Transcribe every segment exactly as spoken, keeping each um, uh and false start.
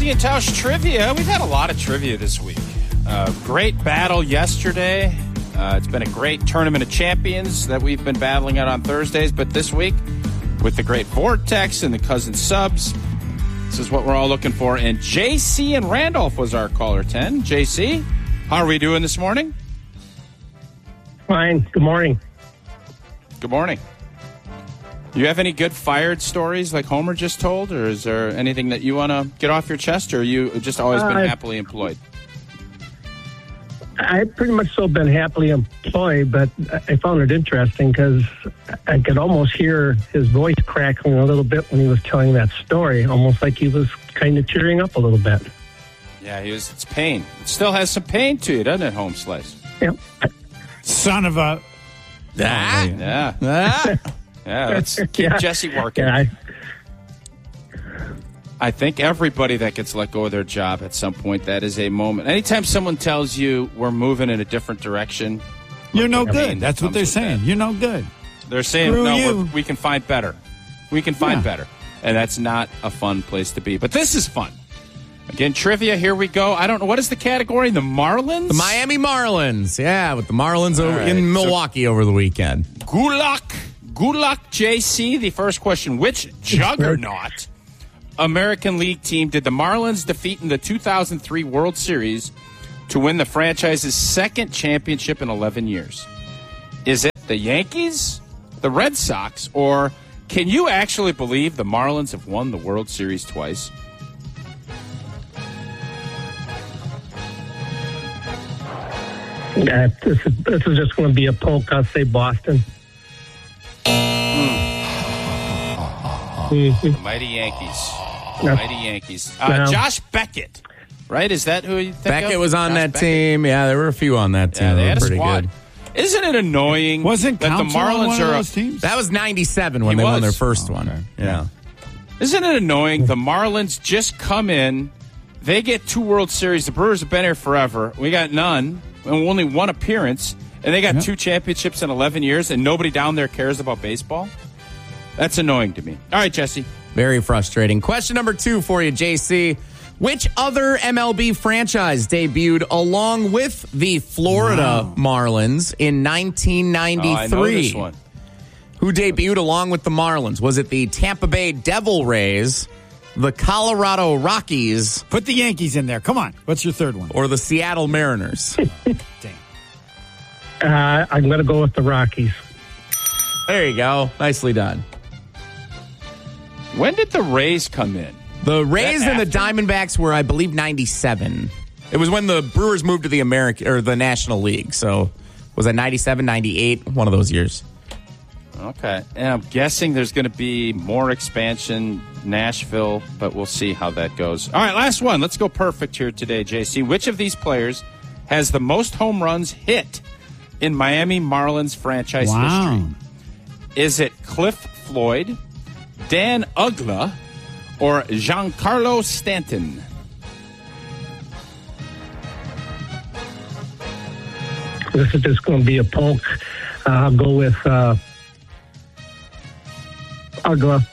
Wilde and Tausch trivia. We've had a lot of trivia this week. Uh, great battle yesterday. Uh, it's been a great tournament of champions that we've been battling out on Thursdays. But this week, with the great Vortex and the Cousin Subs, this is what we're all looking for. And J C and Randolph was our caller ten. J C, how are we doing this morning? Fine. Good morning. Good morning. You have any good fired stories like Homer just told, or is there anything that you want to get off your chest, or you just always been uh, happily employed? I've pretty much still been happily employed, but I found it interesting because I could almost hear his voice crackling a little bit when he was telling that story, almost like he was kind of cheering up a little bit. Yeah, he was. It's pain. It still has some pain to you, doesn't it, Home Slice? Yep. Son of a... Ah, yeah. Ah. Yeah, let's keep yeah. Jesse working. Yeah, I... I think everybody that gets let go of their job at some point, that is a moment. Anytime someone tells you we're moving in a different direction, you're no good. That's what they're saying. That. You're no good. They're saying, Screw no, you. we're, we can find better. We can find yeah. better. And that's not a fun place to be. But this is fun. Again, trivia, here we go. I don't know. What is the category? The Marlins? The Miami Marlins. Yeah, with the Marlins over right. in Milwaukee so, over the weekend. Good luck. Good luck, J C. The first question, which juggernaut American League team did the Marlins defeat in the two thousand three World Series to win the franchise's second championship in eleven years? Is it the Yankees, the Red Sox, or can you actually believe the Marlins have won the World Series twice? Yeah, this is, this is just going to be a poke. I'll say Boston. Mm-hmm. The mighty Yankees. The mighty Yankees. Uh, no. Josh Beckett, right? Is that who you think Beckett of? was on Josh that Beckett? team. Yeah, there were a few on that team. Yeah, they, they had a pretty squad. Good. Isn't it annoying Wasn't that the Counsell on Marlins one are of those teams? That was ninety-seven when He they was. won their first oh, one. Okay. Yeah. Isn't it annoying? The Marlins just come in. They get two World Series. The Brewers have been here forever. We got none. And only one appearance. And they got yep. two championships in eleven years, and nobody down there cares about baseball? That's annoying to me. All right, Jesse. Very frustrating. Question number two for you, J C. Which other M L B franchise debuted along with the Florida wow. Marlins in nineteen ninety-three? Oh, I know this one. Who debuted along with the Marlins? Was it the Tampa Bay Devil Rays, the Colorado Rockies? Put the Yankees in there. Come on. What's your third one? Or the Seattle Mariners? Damn. Uh, I'm going to go with the Rockies. There you go. Nicely done. When did the Rays come in? The Rays and the Diamondbacks were, I believe, ninety-seven. It was when the Brewers moved to the American or the National League. So was that ninety-seven, ninety-eight? One of those years. Okay. And I'm guessing there's going to be more expansion, Nashville, but we'll see how that goes. All right, last one. Let's go perfect here today, J C. Which of these players has the most home runs hit in Miami Marlins franchise wow. history? Is it Cliff Floyd, Dan Uggla, or Giancarlo Stanton? This is just going to be a poke. Uh, I'll go with uh, Uggla.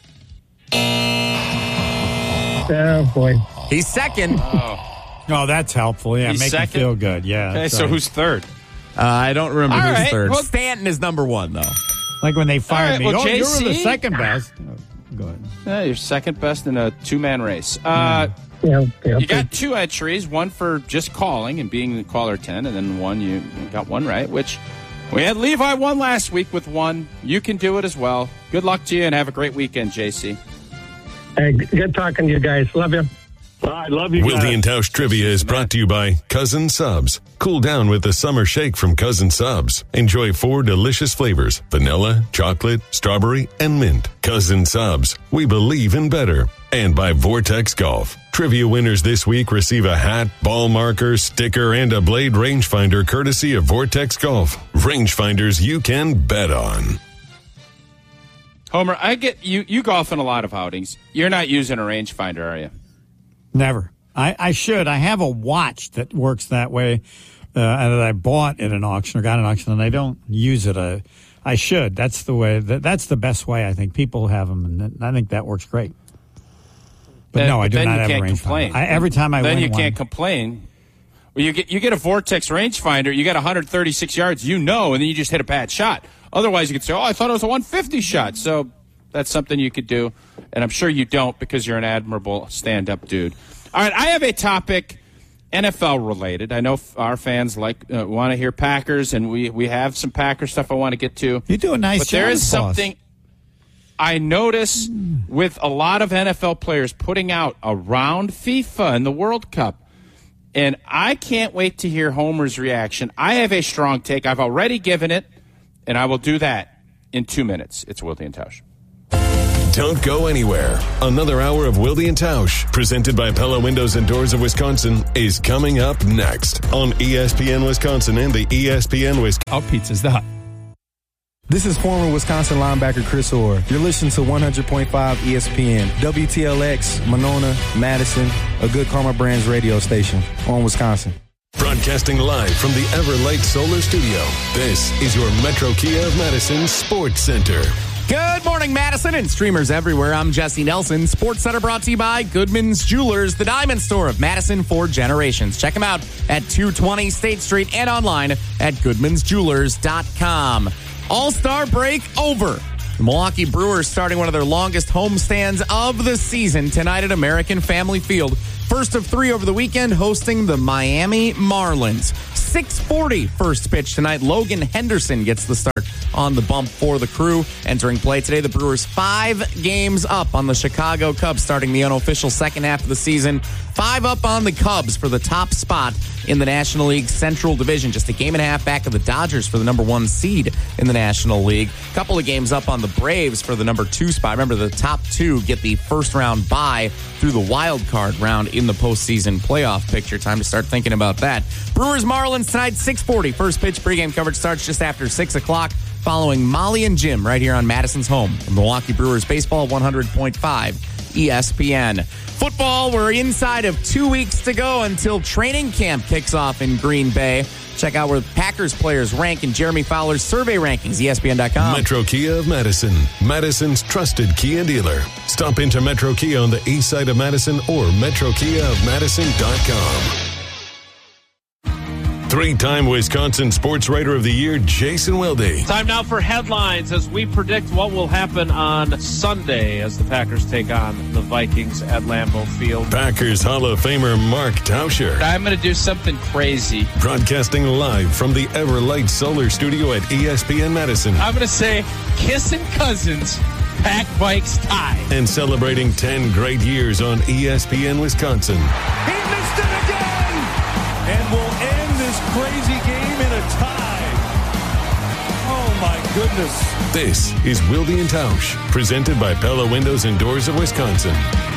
Oh, boy. He's second. Oh, oh that's helpful. Yeah, He's make second? me feel good. Yeah. Okay, so right. who's third? Uh, I don't remember All who's right, third. well- Stanton is number one, though. Like when they fired right, me. well, oh, J you C? were the second best. Oh, go ahead. Yeah, you're second best in a two-man race. Uh, Yeah, yeah, you got two entries, one for just calling and being the caller ten, and then one you got one right, which we had Levi won last week with one. You can do it as well. Good luck to you, and have a great weekend, J C. Hey, good talking to you guys. Love you. I love you Wilde guys. and Tausch Trivia is brought to you by Cousin Subs. Cool down with the summer shake from Cousin Subs. Enjoy four delicious flavors: vanilla, chocolate, strawberry, and mint. Cousin Subs. We believe in better. And by Vortex Golf. Trivia winners this week receive a hat, ball marker, sticker, and a blade rangefinder courtesy of Vortex Golf. Rangefinders you can bet on. Homer, I get you. You golf in a lot of outings. You're not using a rangefinder, are you? Never. I, I should. I have a watch that works that way uh, that I bought at an auction or got at an auction, and I don't use it. Uh, I should. That's the way. That, that's the best way. I think people have them, and I think that works great. But then, no, I do then not you have can't a rangefinder. complain. I, every time I then win you one, can't complain. Well, you get you get a Vortex rangefinder, you got one hundred thirty-six yards, you know, and then you just hit a bad shot. Otherwise, you could say, "Oh, I thought it was a one fifty shot." So that's something you could do, and I'm sure you don't because you're an admirable stand-up dude. All right, I have a topic, N F L related. I know f- our fans like uh, want to hear Packers, and we we have some Packer stuff I want to get to. You do a nice but job, there is boss. something I notice with a lot of N F L players putting out around FIFA and the World Cup, and I can't wait to hear Homer's reaction. I have a strong take. I've already given it, and I will do that in two minutes. It's Wilde and Tausch. Don't go anywhere. Another hour of Wilde and Tausch, presented by Pella Windows and Doors of Wisconsin, is coming up next on E S P N Wisconsin and the E S P N Wisconsin. Our Pizza's the Hut. This is former Wisconsin linebacker Chris Orr. You're listening to one hundred point five E S P N, W T L X, Monona, Madison, a Good Karma Brands radio station on Wisconsin. Broadcasting live from the Everlight Solar Studio, this is your Metro Kia of Madison Sports Center. Good morning, Madison, and streamers everywhere. I'm Jesse Nelson. Sports Center brought to you by Goodman's Jewelers, the diamond store of Madison for generations. Check them out at two twenty State Street and online at goodmans jewelers dot com. All-Star break over. The Milwaukee Brewers starting one of their longest homestands of the season tonight at American Family Field. First of three over the weekend, hosting the Miami Marlins. six forty first pitch tonight. Logan Henderson gets the start on the bump for the Crew. Entering play today, the Brewers five games up on the Chicago Cubs, starting the unofficial second half of the season. Five up on the Cubs for the top spot in the National League Central Division. Just a game and a half back of the Dodgers for the number one seed in the National League. Couple of games up on the Braves for the number two spot. Remember, the top two get the first round bye through the wild card round in the postseason playoff picture. Time to start thinking about that. Brewers Marlins tonight, six forty. First pitch pregame coverage starts just after six o'clock. Following Molly and Jim right here on Madison's home. Milwaukee Brewers baseball, one hundred point five E S P N. Football, we're inside of two weeks to go until training camp kicks off in Green Bay. Check out where Packers players rank in Jeremy Fowler's survey rankings, E S P N dot com. Metro Kia of Madison, Madison's trusted Kia dealer. Stop into Metro Kia on the east side of Madison or metro kia of madison dot com. Three-time Wisconsin Sports Writer of the Year, Jason Wilde. Time now for headlines as we predict what will happen on Sunday as the Packers take on the Vikings at Lambeau Field. Packers Hall of Famer Mark Tauscher. I'm going to do something crazy. Broadcasting live from the Everlight Solar Studio at E S P N Madison. I'm going to say kissing cousins, Pack Vikes tie. And celebrating ten great years on E S P N Wisconsin. He missed it again! And will end this crazy game in a tie. Oh, my goodness. This is Wilde and Tausch, presented by Pella Windows and Doors of Wisconsin.